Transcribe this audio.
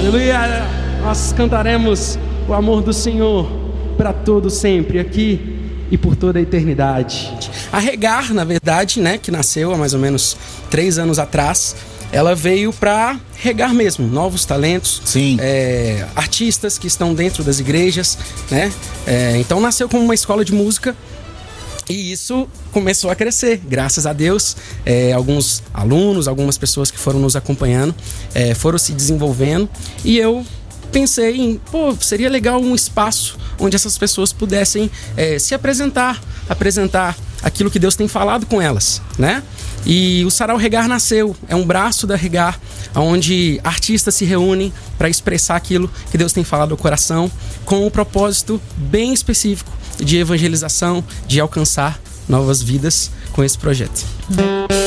Aleluia! Nós cantaremos o amor do Senhor para todo sempre, aqui e por toda a eternidade. A Regar, na verdade, né, que nasceu há mais ou menos 3 anos atrás, ela veio para regar mesmo novos talentos, artistas que estão dentro das igrejas, né? Então nasceu como uma escola de música e isso começou a crescer, graças a Deus. Alguns alunos, algumas pessoas que foram nos acompanhando foram se desenvolvendo e eu pensei em, seria legal um espaço onde essas pessoas pudessem se apresentar aquilo que Deus tem falado com elas, né? E o Sarau Regar nasceu, é um braço da Regar, onde artistas se reúnem para expressar aquilo que Deus tem falado ao coração, com um propósito bem específico de evangelização, de alcançar novas vidas com esse projeto.